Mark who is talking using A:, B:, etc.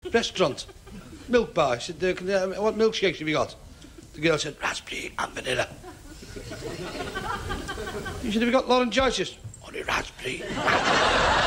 A: restaurant. Milk bar. I said, what milkshakes have you got? The girl said, raspberry and vanilla. He said, have you got Lauren Joyce's? Only raspberry.